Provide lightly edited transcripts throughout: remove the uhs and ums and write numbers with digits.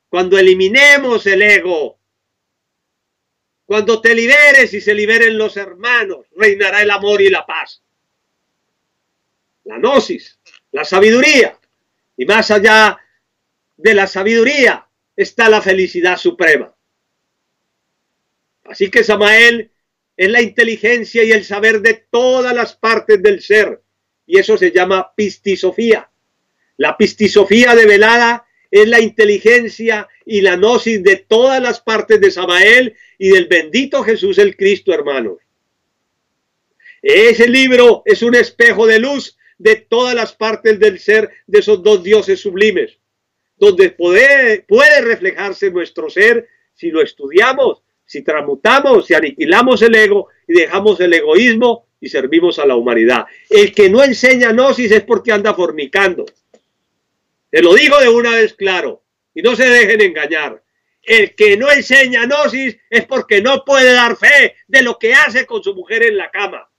cuando eliminemos el ego, cuando te liberes y se liberen los hermanos, reinará el amor y la paz. La gnosis, la sabiduría. Y más allá de la sabiduría está la felicidad suprema. Así que Samael es la inteligencia y el saber de todas las partes del ser. Y eso se llama pistisofía. La pistisofía develada es la inteligencia y la gnosis de todas las partes de Samael y del bendito Jesús el Cristo, hermanos. Ese libro es un espejo de luz de todas las partes del ser de esos dos dioses sublimes, donde puede reflejarse nuestro ser si lo estudiamos, si transmutamos, si aniquilamos el ego y dejamos el egoísmo y servimos a la humanidad. El que no enseña gnosis es porque anda fornicando. Te lo digo de una vez claro, y no se dejen engañar. El que no enseña gnosis es porque no puede dar fe de lo que hace con su mujer en la cama.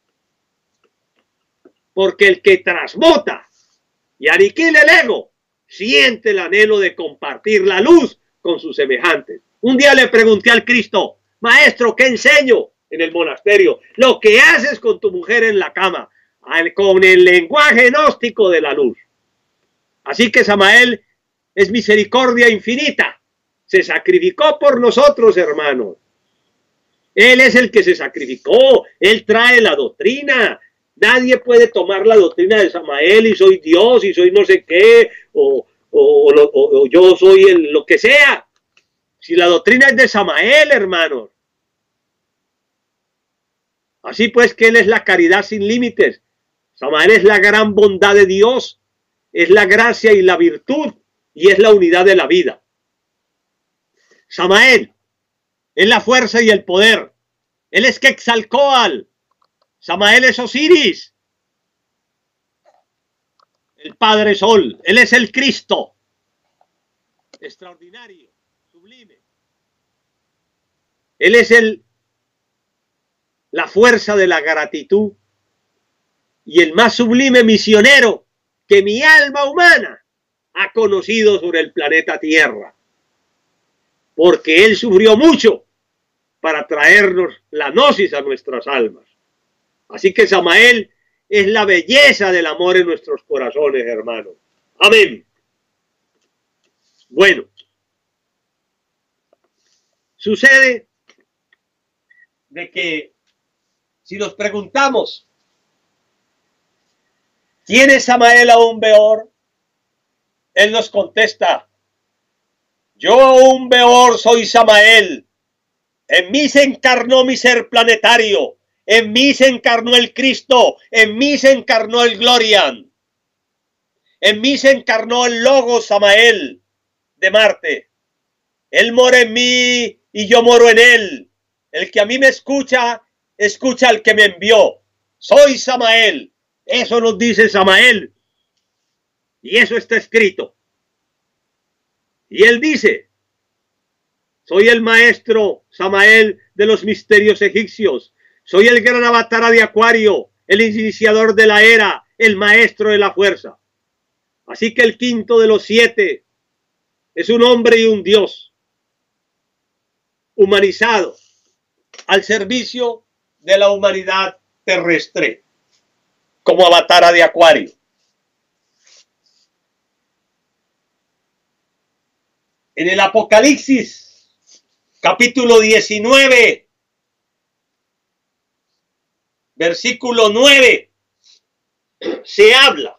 Porque el que transmuta y aniquila el ego, siente el anhelo de compartir la luz con sus semejantes. Un día le pregunté al Cristo, maestro, ¿qué enseño en el monasterio? Lo que haces con tu mujer en la cama, con el lenguaje gnóstico de la luz. Así que Samael es misericordia infinita. Se sacrificó por nosotros, hermanos. Él es el que se sacrificó. Él trae la doctrina. Nadie puede tomar la doctrina de Samael y soy Dios y soy no sé qué, o yo soy lo que sea. Si la doctrina es de Samael, hermanos. Así pues que Él es la caridad sin límites. Samael es la gran bondad de Dios. Es la gracia y la virtud y es la unidad de la vida. Samael es la fuerza y el poder. Él es Quetzalcóatl. Samael es Osiris, el Padre Sol. Él es el Cristo, extraordinario, sublime. Él es la fuerza de la gratitud y el más sublime misionero que mi alma humana ha conocido sobre el planeta Tierra. Porque Él sufrió mucho para traernos la gnosis a nuestras almas. Así que Samael es la belleza del amor en nuestros corazones, hermanos. Amén. Bueno, sucede de que si nos preguntamos, ¿quién es Samael aún Beor? Él nos contesta, yo aún Beor soy Samael. En mí se encarnó mi ser planetario. En mí se encarnó el Cristo. En mí se encarnó el Glorian. En mí se encarnó el Logos Samael de Marte. Él mora en mí y yo moro en él. El que a mí me escucha, escucha al que me envió. Soy Samael. Eso nos dice Samael. Y eso está escrito. Y él dice, soy el maestro Samael de los misterios egipcios. Soy el gran avatara de Acuario, el iniciador de la era, el maestro de la fuerza. Así que el quinto de los 7 es un hombre y un Dios humanizado al servicio de la humanidad terrestre como avatara de Acuario. En el Apocalipsis, capítulo 19, versículo 9, se habla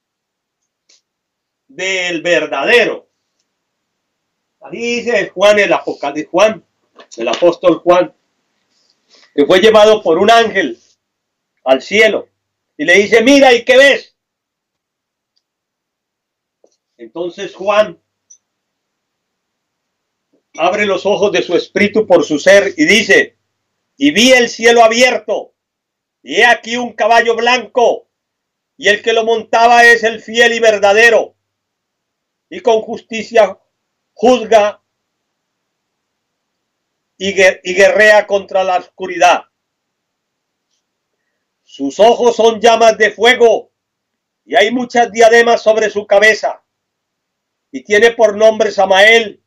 del verdadero. Ahí dice Juan, el Apocalipsis, Juan, el apóstol Juan, que fue llevado por un ángel al cielo y le dice, mira, ¿y qué ves? Entonces Juan abre los ojos de su espíritu por su ser y dice, y vi el cielo abierto, y he aquí un caballo blanco, y el que lo montaba es el fiel y verdadero, y con justicia juzga y guerrea contra la oscuridad. Sus ojos son llamas de fuego, y hay muchas diademas sobre su cabeza, y tiene por nombre Samael,